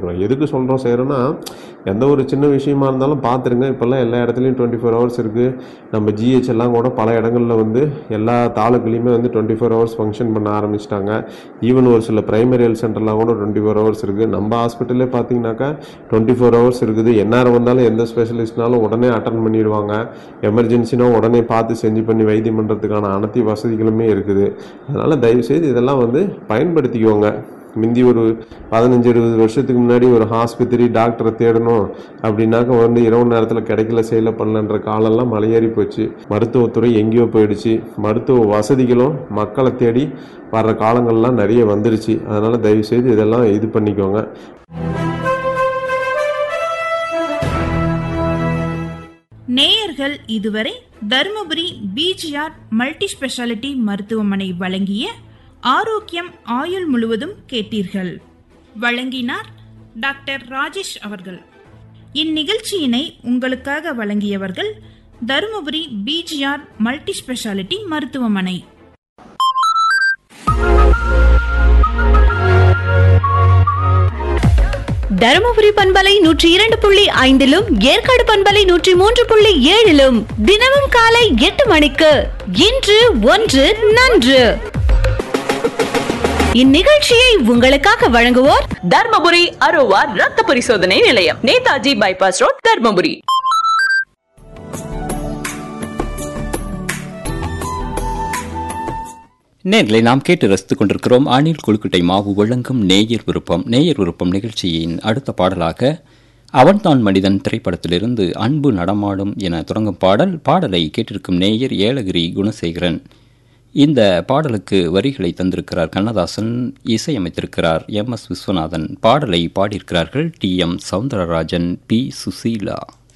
செய்கிறோம். எதுக்கு சொல்கிறோம் செய்கிறோன்னா, எந்த ஒரு சின்ன விஷயமா இருந்தாலும் பார்த்துருங்க. இப்போல்லாம் எல்லா இடத்துலையும் 24 ஹவர்ஸ் இருக்குது. நம்ம ஜிஹெச் எல்லாம் கூட பல இடங்களில் வந்து எல்லா தாலுக்குலேயுமே வந்து 24 ஹவர்ஸ் ஃபங்க்ஷன் பண்ண ஆரம்பிச்சிட்டாங்க. ஈவன் ஒரு சில பிரைமரி ஹெல்த் சென்டர்லாம் கூட 24 ஹவர்ஸ் இருக்குது. நம்ம ஹாஸ்பிட்டலே பார்த்தீங்கன்னாக்கா 24 ஹவர்ஸ் இருக்குது. எந்நேரம் வந்தாலும் எந்த ஸ்பெஷலிஸ்ட்னாலும் உடனே அட்டன் பண்ணிடுவாங்க. எமர்ஜென்சினா உடனே பார்த்து செஞ்சு பண்ணி வைத்தியம் பண்ணுறதுக்கான அனைத்து வசதிகளுமே இருக்குது. அதனால் தயவுசெய்து இதெல்லாம் வந்து பயன்படுத்திக்குவோங்க. முந்தி ஒரு 15-20 வருஷத்துக்கு முன்னாடி ஒரு ஆஸ்பத்திரி டாக்டரை தேடணும் அப்படின்னாக்க வந்து இரவு நேரத்தில் கிடைக்கல செய்யல பண்ணலன்ற காலம்லாம் மலையேறி போச்சு. மருத்துவத்துறை எங்கேயோ போயிடுச்சு. மருத்துவ வசதிகளும் மக்களை தேடி வர்ற காலங்கள்லாம் நிறைய வந்துருச்சு. அதனால் தயவுசெய்து இதெல்லாம் இது பண்ணிக்கோங்க. நேயர்கள் இதுவரை தருமபுரி பிஜிஆர் மல்டி ஸ்பெஷாலிட்டி மருத்துவமனை வழங்கிய ஆரோக்கியம் ஆயுள் முழுவதும் கேட்டீர்கள். வழங்கினார் டாக்டர் ராஜேஷ் அவர்கள். இந்நிகழ்ச்சியினை உங்களுக்காக வழங்கியவர்கள் தருமபுரி பிஜிஆர் மல்டி ஸ்பெஷாலிட்டி மருத்துவமனை. தருமபுரி பண்பலை 102.5 ஏற்காடு பண்பலை 103.7 தினமும் காலை 8 மணிக்கு இன்று ஒன்று நன்று. இந்நிகழ்ச்சியை உங்களுக்காக வழங்குவோர் தர்மபுரி அரோவா ரத்த பரிசோதனை நிலையம், நேதாஜி பைபாஸ் ரோட், தர்மபுரி. நேர்களை நாம் கேட்டு ரசித்துக் கொண்டிருக்கிறோம். அணில் கொழுக்கட்டை மாவு வழங்கும் நேயர் விருப்பம் நிகழ்ச்சியின் அடுத்த பாடலாக அவன்தான் மனிதன் திரைப்படத்திலிருந்து அன்பு நடமாடும் என தொடங்கும் பாடலை கேட்டிருக்கும் நேயர் ஏலகிரி குணசேகரன். இந்த பாடலுக்கு வரிகளை தந்திருக்கிறார் கண்ணதாசன், இசையமைத்திருக்கிறார் MS விஸ்வநாதன். பாடலை பாடியிருக்கிறார்கள் TM சௌந்தரராஜன், P சுசீலா.